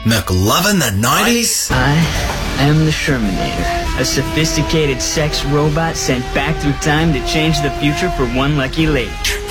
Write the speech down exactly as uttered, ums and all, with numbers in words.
McLovin the nineties? I am the Shermanator, a sophisticated sex robot sent back through time to change the future for one lucky lady.